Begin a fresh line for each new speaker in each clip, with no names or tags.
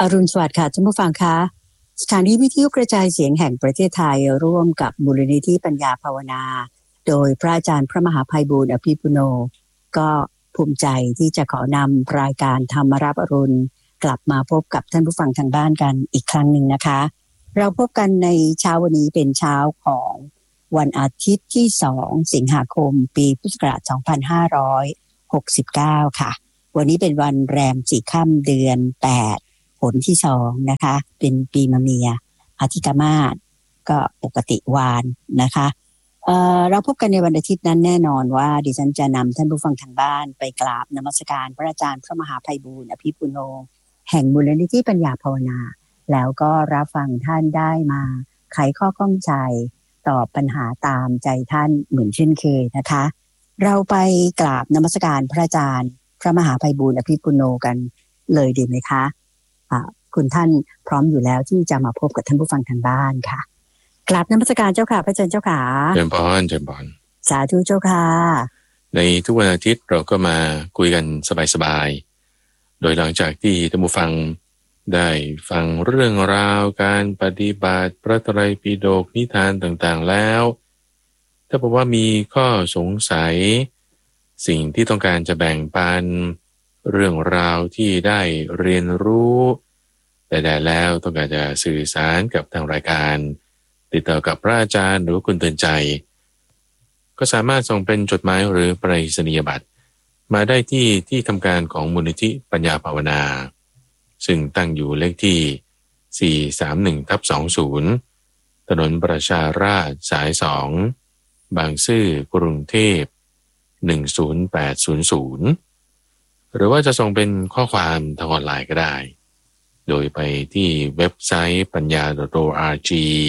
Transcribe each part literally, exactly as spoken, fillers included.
อรุณสวัสดิ์ค่ะท่านผู้ฟังคะสถานีวิทยุกระจายเสียงแห่งประเทศไทยร่วมกับมูลนิธิปัญญาภาวนาโดยพระอาจารย์พระมหาไพบูลย์อภิปุโนก็ภูมิใจที่จะขอนำรายการธรรมรับอรุณกลับมาพบกับท่านผู้ฟังทางบ้านกันอีกครั้งหนึ่งนะคะเราพบกันในเช้าวันนี้เป็นเช้าของวันอาทิตย์ที่สองสิงหาคมปีพุทธศักราชสองพันห้าร้อยหกสิบเก้าค่ะวันนี้เป็นวันแรมสี่ค่ำเดือนแปดผลที่สองนะคะเป็นปีมะเมียอาทิตมาสก็ปกติวานนะคะเอ่อเราพบกันในวันอาทิตย์นั้นแน่นอนว่าดิฉันจะนำท่านผู้ฟังทางบ้านไปกราบนมัสการพระอาจารย์พระมหาไพบูลย์อภิปุโนแห่งมูลนิธิปัญญาภาวนาแล้วก็รับฟังท่านได้มาไขข้อข้องใจตอบปัญหาตามใจท่านเหมือนเช่นเคยนะคะเราไปกราบนมัสการพระอาจารย์พระมหาไพบูลย์อภิปุโนกันเลยดีไหมคะคุณท่านพร้อมอยู่แล้วที่จะมาพบกับท่านผู้ฟังทางบ้านค่ะกราบนมัสการเจ้าค่ะพระอาจารย์เจ้าค่ะ
เจริญพรเจริญพร
สาธุเจ้าค่ะ
ในทุกวันอาทิตย์เราก็มาคุยกันสบายๆโดยหลังจากที่ท่านผู้ฟังได้ฟังเรื่องราวการปฏิบัติพระไตรปิฎกนิทานต่างๆแล้วถ้าบอกว่ามีข้อสงสัยสิ่งที่ต้องการจะแบ่งปันเรื่องราวที่ได้เรียนรู้แต่ได้แล้วต้องการจะสื่อสารกับทางรายการติดต่อกับพระอาจารย์หรือคุณเตือนใจก็สามารถส่งเป็นจดหมายหรือไปรษณียบัตรมาได้ที่ที่ทำการของมูลนิธิปัญญาภาวนาซึ่งตั้งอยู่เลขที่สี่ สาม หนึ่ง ทับ สองสิบถนนประชาราษฎร์สายสองบางซื่อกรุงเทพหนึ่ง ศูนย์ แปด ศูนย์ ศูนย์หรือว่าจะส่งเป็นข้อความทางออนไลน์ก็ได้โดยไปที่เว็บไซต์ปัญญา .org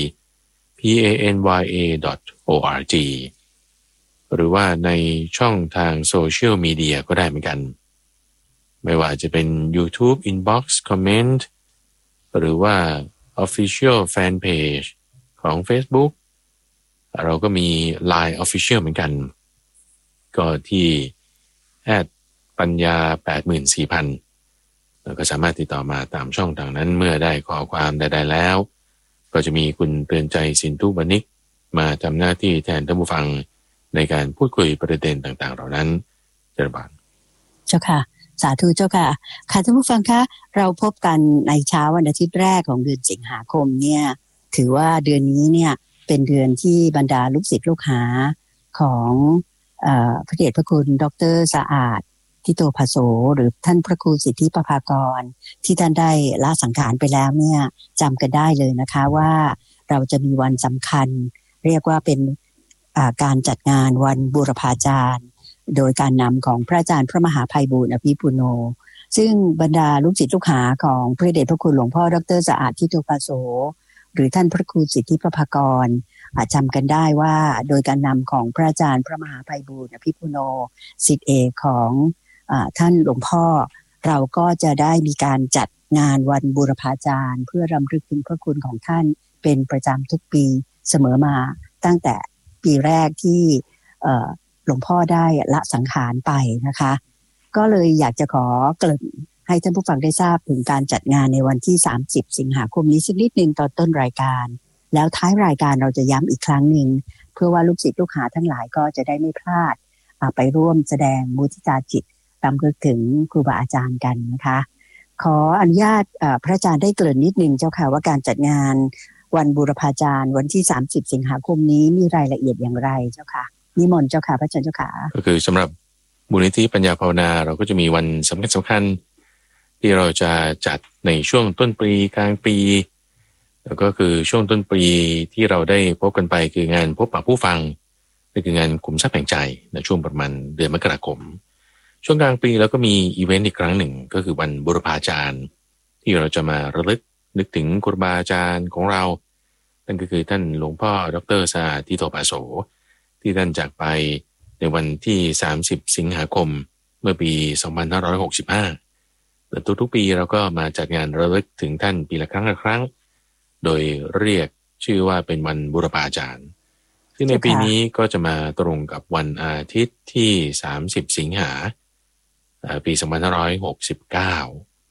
p a n y a .org หรือว่าในช่องทางโซเชียลมีเดียก็ได้เหมือนกันไม่ว่าจะเป็น YouTube Inbox Comment หรือว่า Official Fan Page ของ Facebook เราก็มี ไลน์ Official เหมือนกันก็ที่แอดปัญญา แปดหมื่นสี่พัน แล้วก็สามารถติดต่อมาตามช่องทางนั้นเมื่อได้ข้อความใดๆแล้วก็จะมีคุณเตือนใจสินทุบนิกมาทำหน้าที่แทนท่านผู้ฟังในการพูดคุยประเด็นต่างๆเหล่านั้นเจริญพร
เจ้าค่ะสาธุเจ้าค่ะค่ะท่านผู้ฟังคะเราพบกันในเช้าวันอาทิตย์แรกของเดือนสิงหาคมเนี่ยถือว่าเดือนนี้เนี่ยเป็นเดือนที่บรรดาลูกศิษย์ลูกหาของเอ่อพระเดชพระคุณดร.สะอาดทิโตภโสหรือท่านพระครูสิทธิประภากรที่ท่านได้ละสังขารไปแล้วเนี่ยจำกันได้เลยนะคะว่าเราจะมีวันสำคัญเรียกว่าเป็นการจัดงานวันบูรพาจารย์โดยการนำของพระอาจารย์พระมหาไพบูลย์อภิปุโนซึ่งบรรดาลูกศิษย์ลูกหาของพระเดชพระคุณหลวงพ่อดร.สะอาดทิโตภโสหรือท่านพระครูสิทธิประภากรอาจจำกันได้ว่าโดยการนำของพระอาจารย์พระมหาไพบูลย์อภิปุโนศิษย์เอกของท่านหลวงพ่อเราก็จะได้มีการจัดงานวันบูรพาจารย์เพื่อรำลึกถึงพระคุณของท่านเป็นประจำทุกปีเสมอมาตั้งแต่ปีแรกที่หลวงพ่อได้ละสังขารไปนะคะก็เลยอยากจะขอเกริ่นให้ท่านผู้ฟังได้ทราบถึงการจัดงานในวันที่สามสิบสิงหาคมนี้สักนิดนึงตอนต้นรายการแล้วท้ายรายการเราจะย้ำอีกครั้งหนึ่งเพื่อว่าลูกศิษย์ลูกหาทั้งหลายก็จะได้ไม่พลาดไปร่วมแสดงมุทิตาจิตรำลึกถึงครูบาอาจารย์กันนะคะขออนุญาตพระอาจารย์ได้เกริ่นนิดนึงเจ้าค่ะว่าการจัดงานวันบูรพาจารย์วันที่สามสิบสิงหาคมนี้มีรายละเอียดอย่างไรเจ้าค่ะนิมนต์เจ้าค่ะพระอาจารย์เจ้าค่ะ
ก็คือสำหรับมูลนิธิปัญญาภาวนาเราก็จะมีวันสำคัญสำคัญที่เราจะจัดในช่วงต้นปีกลางปีแล้วก็คือช่วงต้นปีที่เราได้พบกันไปคืองานพบปะผู้ฟังนั่นคืองานขุมทรัพย์แห่งใจในช่วงประมาณเดือนมกราคมช่วงกลางปีแล้วก็มีอีเวนต์อีกครั้งหนึ่งก็คือวันบูรพาจารย์ที่เราจะมาระลึกนึกถึงครูบาอาจารย์ของเรานั่นก็คือท่านหลวงพ่อดร.สะอาดทิโตภโสที่ท่านจากไปในวันที่สามสิบสิงหาคมเมื่อปีสองพันห้าร้อยหกสิบห้าแต่ทุกๆปีเราก็มาจัดงานระลึกถึงท่านปีละครั้งละครั้งโดยเรียกชื่อว่าเป็นวันบูรพาจารย์ซึ่งในปีนี้ก็จะมาตรงกับวันอาทิตย์ที่สามสิบสิงหาปีสองพันห้าร้อยหกสิบเก้า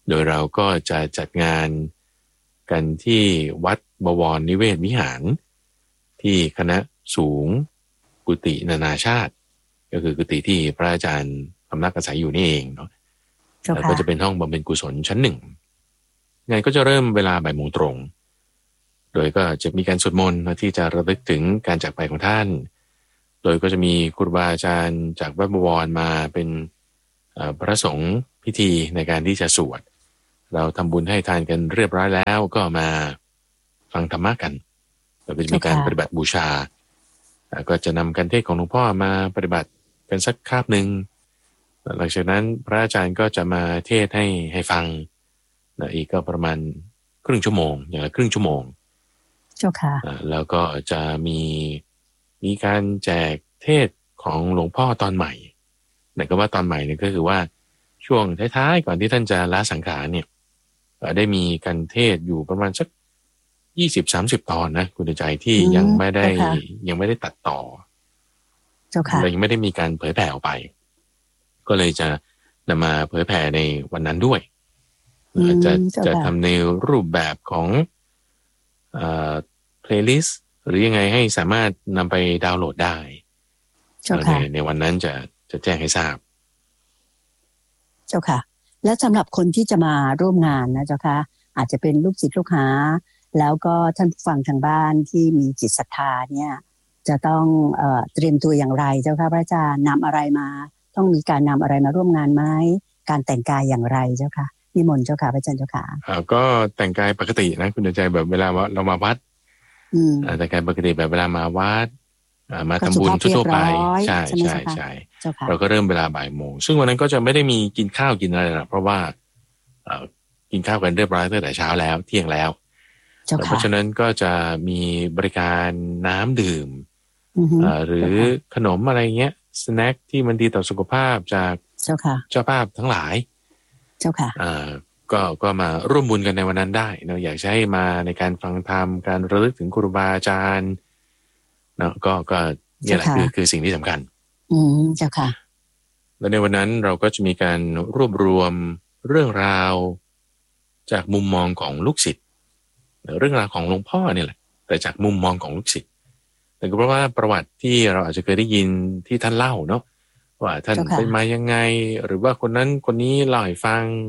โดยเราก็จะจัดงานกันที่วัดบวรนิเวศวิหารที่คณะสูงกุฏินานาชาติก็คือกุฏิที่พระอาจารย์พำนักอาศัยอยู่นี่เองเนาะแล้วก็จะเป็นห้องบำเพ็ญกุศลชั้นหนึ่งงานก็จะเริ่มเวลาบ่ายโมงตรงโดยก็จะมีการสวดมนต์ที่จะระลึกถึงการจากไปของท่านโดยก็จะมีครูบาอาจารย์จากวัดบวรมาเป็นพระสงฆ์พิธีในการที่จะสวดเราทำบุญให้ทานกันเรียบร้อยแล้วก็มาฟังธรรมะกันแล้วก็จะมีการปฏิบัติบูชาก็จะนำกันเทศของหลวงพ่อมาปฏิบัติกันสักคาบหนึ่งหลังจากนั้นพระอาจารย์ก็จะมาเทศให้ให้ฟังอีกก็ประมาณครึ่งชั่วโมงอย่างละครึ่งชั่วโมง
เจ้าค่ะ
แล้วก็จะมีมีการแจกเทศของหลวงพ่อตอนใหม่แต่ก็ว่าตอนใหม่เนี่ยก็คือว่าช่วงท้ายๆก่อนที่ท่านจะละสังขารเนี่ยได้มีการเทศอยู่ประมาณสักยี่สิบสามสิบตอนนะคุณใจที่ยังไม่ได้ยังไม่ได้ตัดต่อ
เจ้าค่ะ
เลยยังไม่ได้มีการเผยแผ่ออกไปก็เลยจะนำมาเผยแผ่ในวันนั้นด้วยจะจะทำในรูปแบบของเอ่อ playlist หรือยังไงให้สามารถนำไปดาวน์โหลดได้ในในวันนั้นจะจะแจ้งให้ทราบ
เจ้าค่ะและสำหรับคนที่จะมาร่วมงานนะเจ้าค่ะอาจจะเป็นลูกศิษย์ลูกหาแล้วก็ท่านผู้ฟังทางบ้านที่มีจิตศรัทธาเนี่ยจะต้องเอ่อเตรียมตัวอย่างไรเจ้าค่ะพระอาจารย์นำอะไรมาต้องมีการนำอะไรมาร่วมงานไหมการแต่งกายอย่างไรเจ้าค่ะนิมนต์เจ้าค่ะพระอาจารย์เจ้าค่ะ
อ่าก็แต่งกายปกตินะคุณใจแบบเวลาเรามาวัด
อืม
แต่งกายปกติแบบเวลามาวัดมาทำบุญทั่วไปใช่ใช่ใช่เราก็เริ่มเวลาบ่ายโมงซึ่งวันนั้นก็จะไม่ได้มีกินข้าวกินอะไรหรอกเพราะว่ากินข้าวกันเรียบร้อยตั้งแต่เช้าแล้วเที่ยงแล้วเพราะฉะนั้นก็จะมีบริการน้ำดื่มหรือขนมอะไรเงี้ยสแน็คที่มันดีต่อสุขภาพจากเจ้าภาพทั้งหลาย
เจ้าค่ะ
ก็ก็มาร่วมบุญกันในวันนั้นได้เราอยากให้มาในการฟังธรรมการระลึกถึงครูบาอาจารย์เนาะก็ก็นี่แหละคือคือสิ่งที่สำคัญ
อืมเจ้าค่ะ
แล้วในวันนั้นเราก็จะมีการรวบรวมเรื่องราวจากมุมมองของลูกศิษย์เรื่องราวของหลวงพ่อนี่แหละแต่จากมุมมองของลูกศิษย์แต่ก็เพราะว่าประวัติที่เราอาจจะเคยได้ยินที่ท่านเล่าเนาะว่าท่านเป็นมายังไงหรือว่าคนนั้นคนนี้เล่าให้ฟัง